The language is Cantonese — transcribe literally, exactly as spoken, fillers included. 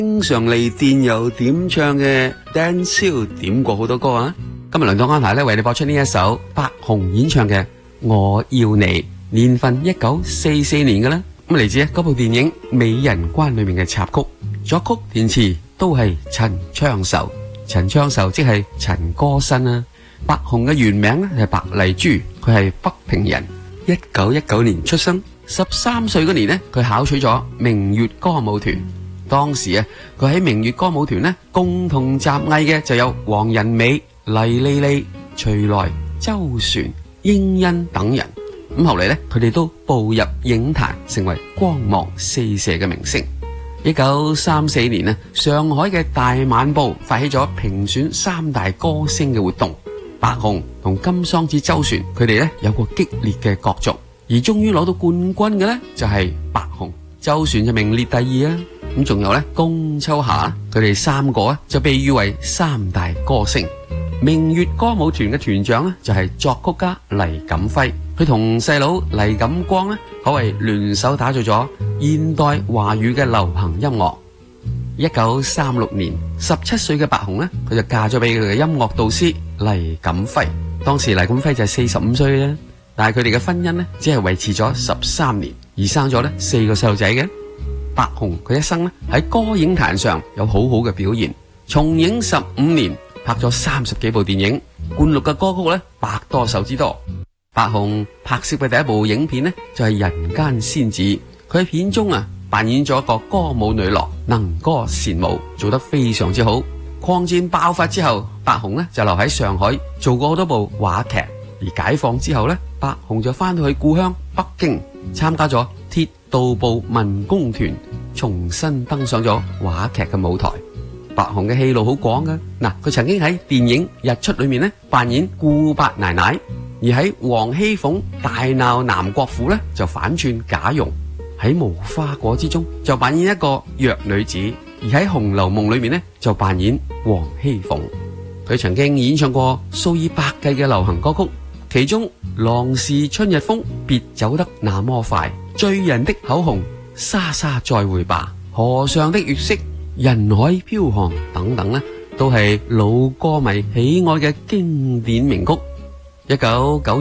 經常嚟電郵點唱嘅 Dan Siu 點過好多歌啊！今日輪到安排咧，為你播出呢一首白虹演唱嘅《我要你》，年份一九四四年嘅啦。咁嚟自嗰部電影《美人關》裏面嘅插曲，作曲填詞都係陳昌壽。陳昌壽即係陳歌辛啊。白虹嘅原名咧係白麗珠，佢係北平人，一九一九年出生。十三歲嗰年呢，佢考取咗明月歌舞團。當時啊，佢喺明月歌舞團呢，共同雜藝嘅就有黃仁美、黎莉莉、徐來、周璇、英欣等人。咁後嚟呢，佢哋都步入影壇，成為光芒四射嘅明星。一九三四年呢，上海嘅大晚報發起咗評選三大歌星嘅活動。白虹同金桑子周璇，佢哋呢有過激烈嘅角逐，而終於攞到冠軍嘅呢，就係白虹。周璇就名列第二啊。咁仲有咧，龔秋霞，佢哋三個啊就被譽為三大歌星。明月歌舞團嘅團長咧就係作曲家黎錦輝，佢同細佬黎錦光咧可謂聯手打造咗現代華語嘅流行音樂。一九三六年，十七歲嘅白虹咧，佢就嫁咗俾佢嘅音樂導師黎錦輝。當時黎錦輝就係四十五歲啫，但係佢哋嘅婚姻咧只係維持咗十三年，而生咗咧四個細路仔嘅。白虹佢一生咧喺歌影壇上有好好嘅表現，從影十五年，拍咗三十幾部電影，灌錄嘅歌曲咧百多首之多。白虹拍攝嘅第一部影片呢，就係《人間仙子》，佢喺片中啊扮演咗一個歌舞女郎，能歌善舞，做得非常之好。抗戰爆發之後，白虹呢就留喺上海做過好多部話劇，而解放之後呢，白虹就翻到去故鄉北京，參加咗鐵道部民工團，重新登上咗話劇嘅舞台。白虹嘅戲路好廣噶，嗱，佢曾經喺電影《日出》裏面咧扮演顧伯奶奶，而喺王熙鳳大鬧南國府咧就反串賈蓉，喺無花果之中就扮演一個弱女子，而喺《紅樓夢》裏面咧就扮演王熙鳳。佢曾經演唱過數以百計嘅流行歌曲，其中《郎是春日風》、別走得那麼快、醉人的口紅、莎莎再會吧、河上的月色、人海飄航等等呢，都係老歌迷喜愛嘅經典名曲。一九九